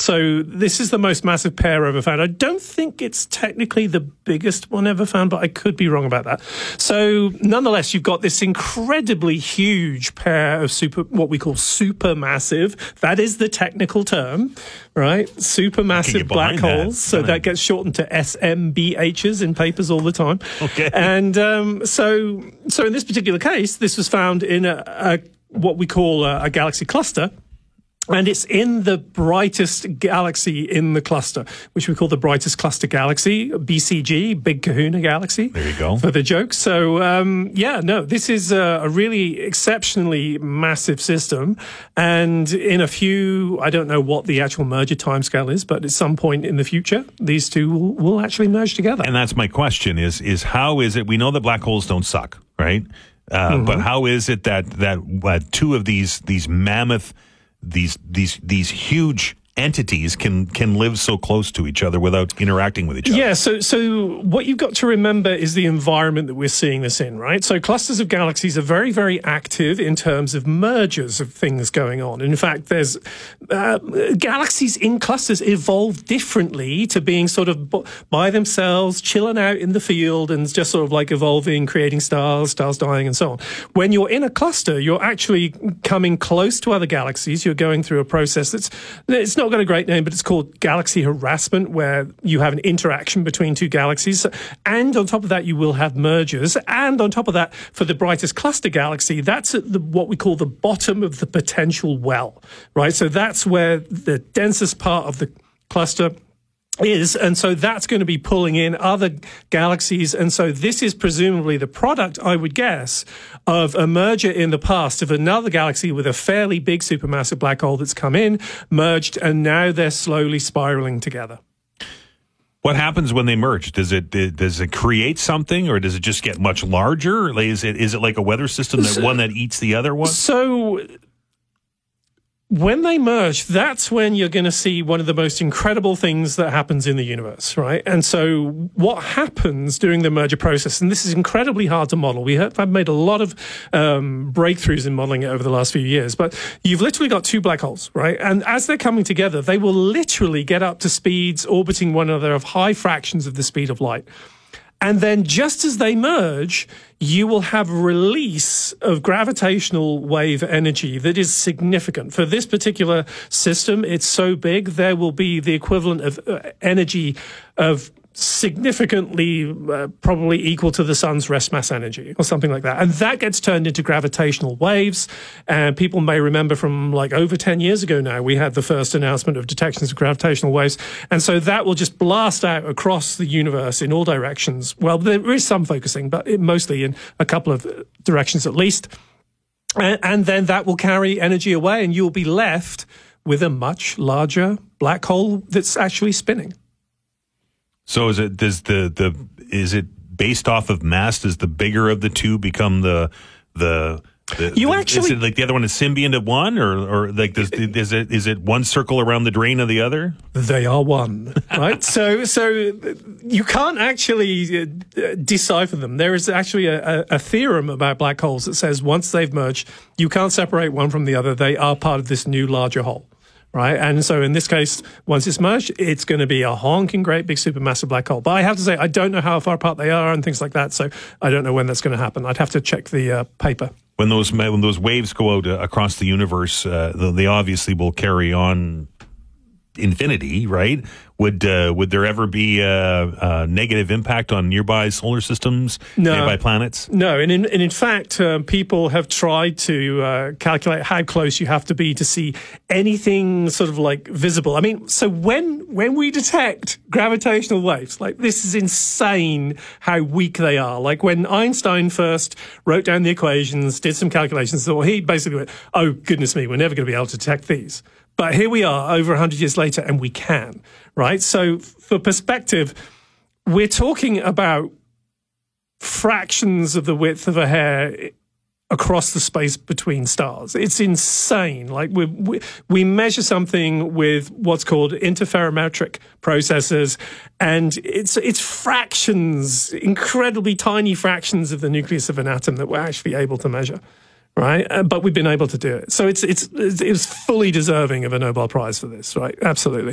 So this is the most massive pair ever found. I don't think it's technically the biggest one ever found, but I could be wrong about that. So nonetheless, you've got this incredibly huge pair of what we call supermassive. That is the technical term, right? Supermassive black holes. So that gets shortened to SMBHs in papers all the time. Okay. And so in this particular case, this was found in what we call a galaxy cluster. And it's in the brightest galaxy in the cluster, which we call the brightest cluster galaxy, BCG, Big Kahuna Galaxy. There you go. For the joke. So, this is a really exceptionally massive system. And in a few, I don't know what the actual merger timescale is, but at some point in the future, these two will actually merge together. And that's my question is how is it, we know that black holes don't suck, right? But how is it that two of these mammoth, these huge entities can live so close to each other without interacting with each other? Yeah, so what you've got to remember is the environment that we're seeing this in, right? So clusters of galaxies are very, very active in terms of mergers of things going on. In fact, there's galaxies in clusters evolve differently to being sort of by themselves, chilling out in the field and just sort of like evolving, creating stars dying and so on. When you're in a cluster, you're actually coming close to other galaxies. You're going through a process it's not got a great name, but it's called galaxy harassment, where you have an interaction between two galaxies. And on top of that, you will have mergers. And on top of that, for the brightest cluster galaxy, that's at what we call the bottom of the potential well, right? So that's where the densest part of the cluster is, and so that's going to be pulling in other galaxies, and so this is presumably the product, I would guess, of a merger in the past of another galaxy with a fairly big supermassive black hole that's come in, merged, and now they're slowly spiraling together. What happens when they merge? Does it create something, or does it just get much larger? Like, is it like a weather system, that one that eats the other one? So when they merge, that's when you're going to see one of the most incredible things that happens in the universe, right? And so what happens during the merger process, and this is incredibly hard to model. I've made a lot of breakthroughs in modeling it over the last few years, but you've literally got two black holes, right? And as they're coming together, they will literally get up to speeds orbiting one another of high fractions of the speed of light. And then just as they merge, you will have a release of gravitational wave energy that is significant. For this particular system, it's so big, there will be the equivalent of energy of significantly probably equal to the sun's rest mass energy or something like that. And that gets turned into gravitational waves. And people may remember from like over 10 years ago now, we had the first announcement of detections of gravitational waves. And so that will just blast out across the universe in all directions. Well, there is some focusing, but mostly in a couple of directions at least. And then that will carry energy away, and you'll be left with a much larger black hole that's actually spinning. So is it based off of mass? Does the bigger of the two become the is it like the other one is symbiont of one, or like is it one circle around the drain of the other? They are one, right? so you can't actually decipher them. There is actually a theorem about black holes that says once they've merged, you can't separate one from the other. They are part of this new larger whole. Right. And so in this case, once it's merged, it's going to be a honking great big supermassive black hole. But I have to say, I don't know how far apart they are and things like that. So I don't know when that's going to happen. I'd have to check the paper. When those waves go out across the universe, they obviously will carry on infinity, right? Would there ever be a negative impact on nearby solar systems, nearby planets? No, and in fact, people have tried to calculate how close you have to be to see anything sort of like visible. I mean, so when we detect gravitational waves, like this is insane how weak they are. Like when Einstein first wrote down the equations, did some calculations, so he basically went, oh, goodness me, we're never going to be able to detect these. But here we are over 100 years later, and we can, right? So for perspective, we're talking about fractions of the width of a hair across the space between stars. It's insane. Like we measure something with what's called interferometric processors, and it's fractions, incredibly tiny fractions of the nucleus of an atom that we're actually able to measure. Right, but we've been able to do it, so it's fully deserving of a Nobel Prize for this, right? Absolutely.